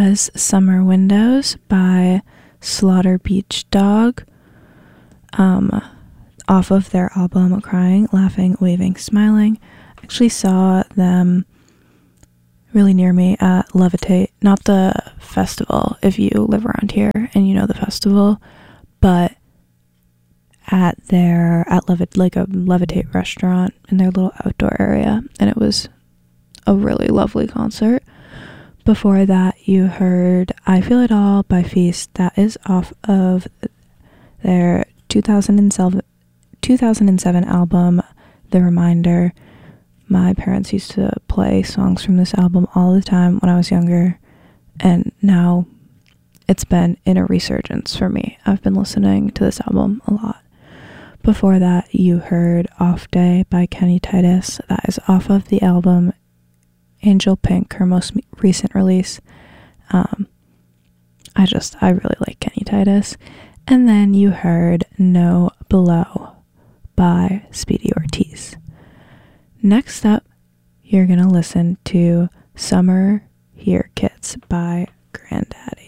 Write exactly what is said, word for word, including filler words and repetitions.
was Summer Windows by Slaughter Beach Dog, um, off of their album Crying, Laughing, Waving, Smiling. I actually saw them really near me at Levitate, not the festival if you live around here and you know the festival, but at their, at Levit, like a Levitate restaurant in their little outdoor area, and it was a really lovely concert. Before that, you heard I Feel It All by Feast. That is off of their two thousand seven, two thousand seven album, The Reminder. My parents used to play songs from this album all the time when I was younger, and now it's been in a resurgence for me. I've been listening to this album a lot. Before that, you heard Off Day by Kenny Titus. That is off of the album Angel Pink, her most recent release. Um, I just, I really like Kenny Titus. And then you heard No Below by Speedy Ortiz. Next up, you're gonna listen to Summer Here Kids by Granddaddy.